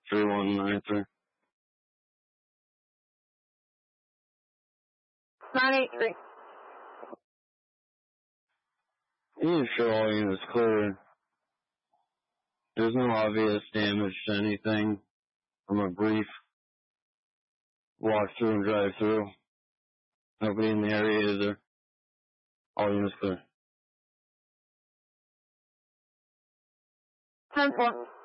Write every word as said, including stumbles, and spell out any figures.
three one nine three. nine eight three. You need to show all units clear. There's no obvious damage to anything from a brief walk through and drive through. Nobody in the area either. All units clear. ten four.